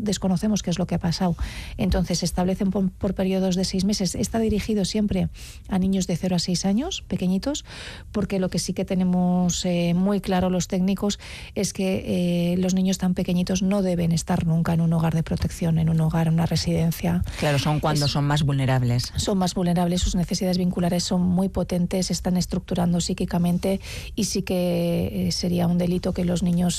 desconocemos qué es lo que ha pasado. Entonces se establecen por periodos de 6 meses. Está dirigido siempre a niños de 0 a 6 años, pequeñitos, porque lo que sí que tenemos muy claro los técnicos es que los niños tan pequeñitos no deben estar nunca en un hogar de protección, en un hogar, en una residencia. Claro, son cuando son más vulnerables. Son más vulnerables, sus necesidades vinculares son muy potentes, se están estructurando psíquicamente y sí que sería un delito que los niños